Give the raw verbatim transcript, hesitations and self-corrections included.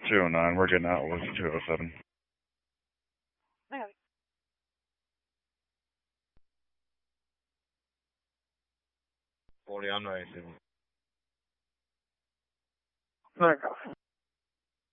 two oh nine, we're getting out with two oh seven. Okay. forty on racing. There you go.